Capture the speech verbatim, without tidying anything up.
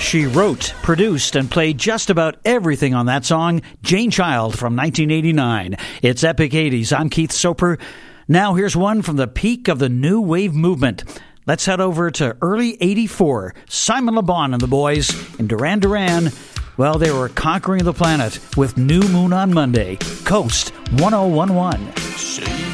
She wrote, produced, and played just about everything on that song, Jane Child from nineteen eighty-nine. It's Epic eighties. I'm Keith Soper. Now here's one from the peak of the new wave movement. Let's head over to early eighty-four. Simon Le Bon and the boys in Duran Duran. Well, they were conquering the planet with New Moon on Monday. Coast one oh one one.